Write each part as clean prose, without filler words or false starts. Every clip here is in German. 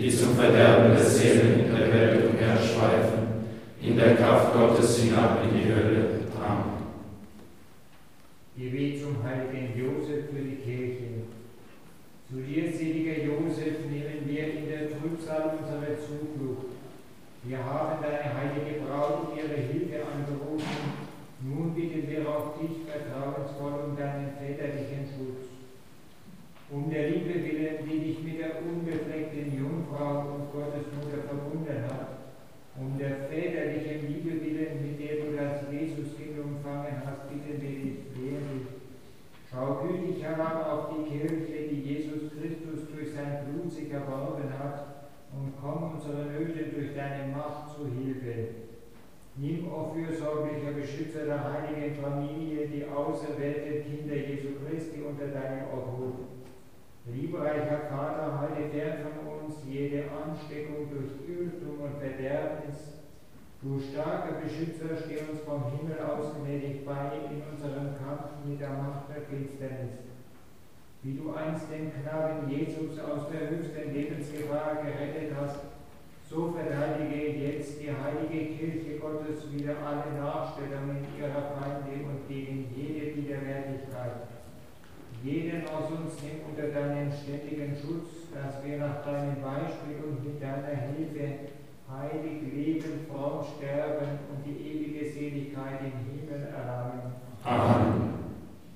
die zum Verderben der Seelen in der Welt umherschweifen, in der Kraft Gottes hinab in die Hölle. Amen. Gebet zum heiligen Josef für die Kirche. Zu dir, seliger Josef, nehmen wir in der Trübsal unsere Zuflucht. Wir haben deine heilige Braut um ihre Hilfe angerufen. Nun bitten wir auf dich vertrauensvoll um deinen väterlichen Schutz. Um der Liebe willen, die dich mit der unbefleckten Jungfrau und Gottesmutter verbunden hat, um der väterlichen Liebe willen, mit der du das Jesuskind empfangen hast, bitten wir dich flehentlich. Schau gütig herab auf die Kirche, die Jesus Christus durch sein Blut sich erworben hat, und komm unseren Nöten durch deine Macht zu Hilfe. Nimm, o fürsorglicher Beschützer der heiligen Familie, die auserwählten Kinder Jesu Christi unter deine Obhut. Liebreicher Vater, halte fern von uns jede Ansteckung durch Irrtum und Verderbnis. Du starker Beschützer, steh uns vom Himmel aus gnädig bei in unserem Kampf mit der Macht der Finsternis. Wie du einst den Knaben Jesus aus der höchsten Lebensgefahr gerettet hast, so verteidige jetzt die heilige Kirche Gottes wieder alle Nachstellungen ihrer Feinde und gegen jede Widerwärtigkeit. Jeden aus uns nimm unter deinen ständigen Schutz, dass wir nach deinem Beispiel und mit deiner Hilfe heilig leben, fromm sterben und die ewige Seligkeit im Himmel erlangen. Amen.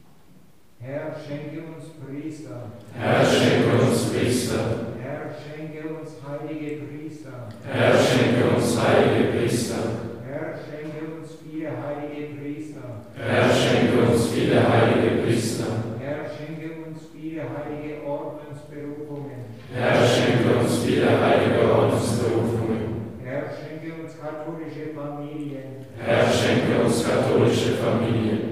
Herr, schenke uns Priester. Herr, schenke uns Priester. Herr, schenke uns heilige Priester. Herr, schenke uns heilige Priester. Herr, schenke uns viele heilige Priester. Herr, schenke uns viele heilige Priester. Herr, schenke uns viele heilige Ordensberufungen. Herr, schenke uns viele heilige Ordensberufungen. Herr, schenke uns katholische Familien. Herr, schenke uns katholische Familien.